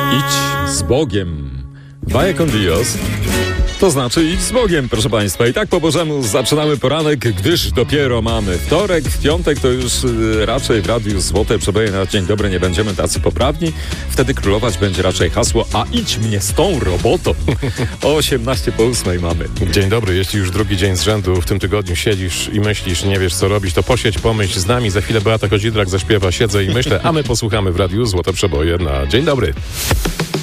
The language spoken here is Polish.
Idź z Bogiem. Vaya con Dios. To znaczy idź z Bogiem, proszę Państwa. I tak po Bożemu zaczynamy poranek, gdyż dopiero mamy wtorek. W piątek to już raczej w Radiu Złote Przeboje na dzień dobry nie będziemy tacy poprawni. Wtedy królować będzie raczej hasło: a idź mnie z tą robotą. O 7:18 mamy. Dzień dobry. Jeśli już drugi dzień z rzędu w tym tygodniu siedzisz i myślisz, nie wiesz co robić, to posiedź, pomyśl z nami. Za chwilę Beata Kozidrak zaśpiewa Siedzę i myślę, a my posłuchamy w Radiu Złote Przeboje na dzień dobry.